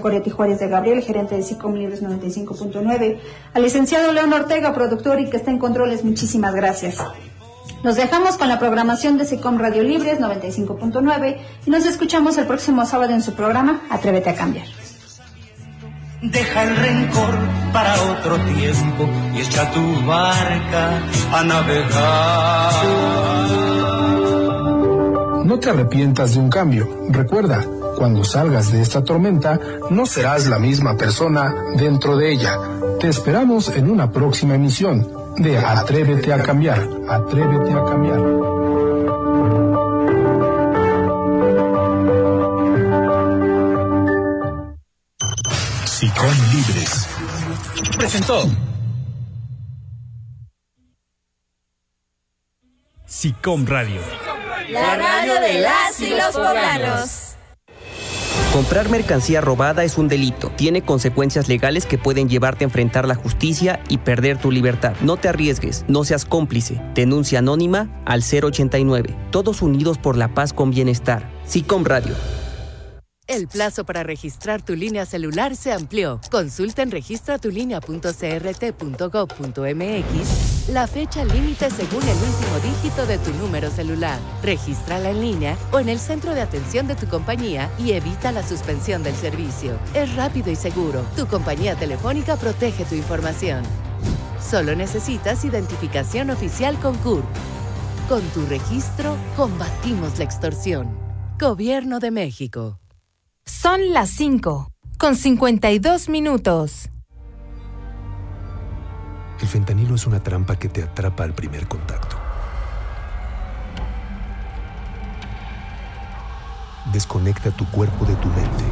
Coretti Juárez de Gabriel, gerente de SICOM Libres 95.9, al licenciado León Ortega, productor y que está en controles, muchísimas gracias. Nos dejamos con la programación de SICOM Radio Libres 95.9 y nos escuchamos el próximo sábado en su programa Atrévete a Cambiar. Deja el rencor para otro tiempo y echa tu barca a navegar. No te arrepientas de un cambio. Recuerda, cuando salgas de esta tormenta, no serás la misma persona dentro de ella. Te esperamos en una próxima emisión de Atrévete a Cambiar. Atrévete a Cambiar. SICOM Libres presentó SICOM Radio, la radio de las y los poblanos. Comprar mercancía robada es un delito. Tiene consecuencias legales que pueden llevarte a enfrentar la justicia y perder tu libertad. No te arriesgues, no seas cómplice. Denuncia anónima al 089. Todos unidos por la paz con bienestar. SICOM Radio. El plazo para registrar tu línea celular se amplió. Consulta en registratulinea.crt.gov.mx la fecha límite según el último dígito de tu número celular. Regístrala en línea o en el centro de atención de tu compañía y evita la suspensión del servicio. Es rápido y seguro. Tu compañía telefónica protege tu información. Solo necesitas identificación oficial con CURP. Con tu registro, combatimos la extorsión. Gobierno de México. Son las 5:52. El fentanilo es una trampa que te atrapa al primer contacto. Desconecta tu cuerpo de tu mente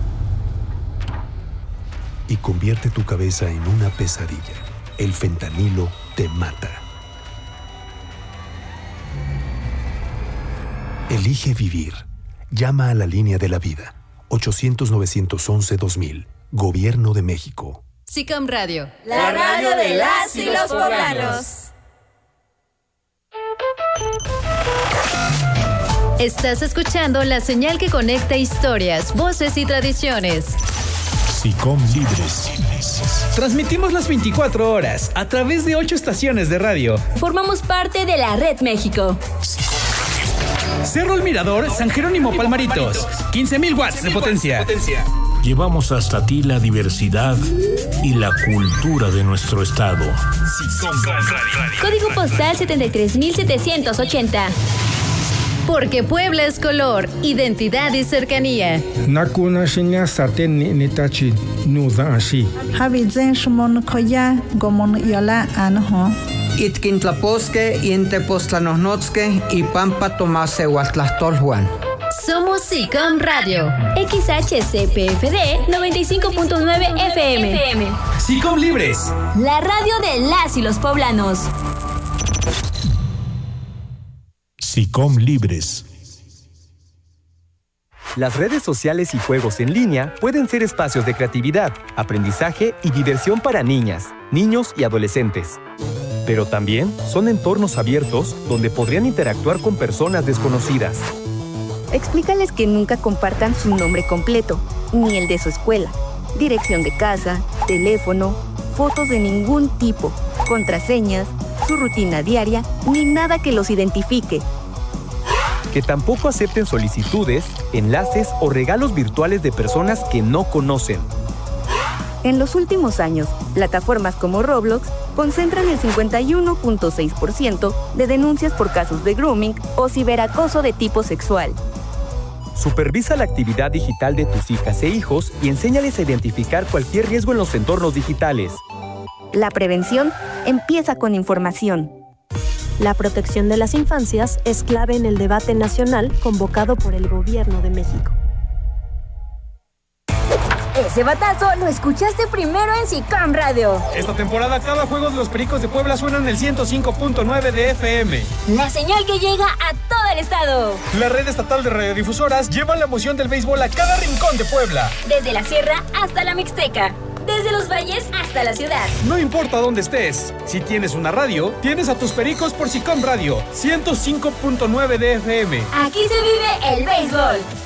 y convierte tu cabeza en una pesadilla. El fentanilo te mata. Elige vivir. Llama a la línea de la vida. 800-911-2000. Gobierno de México. SICOM Radio, la radio de las y los poblanos. Estás escuchando la señal que conecta historias, voces y tradiciones. SICOM Libres. Transmitimos las 24 horas a través de 8 estaciones de radio. Formamos parte de la Red México. Cerro El Mirador, San Jerónimo Palmaritos. 15,000 watts de potencia. Llevamos hasta ti la diversidad y la cultura de nuestro estado. Código postal 73,780. Porque Puebla es color, identidad y cercanía. Nakuna shinya saten nitachi nuda ashi. Habizen shmon koya gomon yola anho. Itkintlaposque, Intepostlanosnotzque y Pampa Tomase Huatlastolhuan. Somos SICOM Radio, XHCPFD 95.9 FM. SICOM Libres, la radio de las y los poblanos. SICOM Libres. Las redes sociales y juegos en línea pueden ser espacios de creatividad, aprendizaje y diversión para niñas, niños y adolescentes. Pero también son entornos abiertos donde podrían interactuar con personas desconocidas. Explícales que nunca compartan su nombre completo, ni el de su escuela, dirección de casa, teléfono, fotos de ningún tipo, contraseñas, su rutina diaria, ni nada que los identifique. Que tampoco acepten solicitudes, enlaces o regalos virtuales de personas que no conocen. En los últimos años, plataformas como Roblox concentran el 51.6% de denuncias por casos de grooming o ciberacoso de tipo sexual. Supervisa la actividad digital de tus hijas e hijos y enséñales a identificar cualquier riesgo en los entornos digitales. La prevención empieza con información. La protección de las infancias es clave en el debate nacional convocado por el Gobierno de México. Ese batazo lo escuchaste primero en SICOM Radio. Esta temporada cada juego de los Pericos de Puebla suena en el 105.9 de FM. La señal que llega a todo el estado. La red estatal de radiodifusoras lleva la emoción del béisbol a cada rincón de Puebla. Desde la sierra hasta la Mixteca. Desde los valles hasta la ciudad. No importa dónde estés, si tienes una radio, tienes a tus Pericos por SICOM Radio, 105.9 de FM. Aquí se vive el béisbol.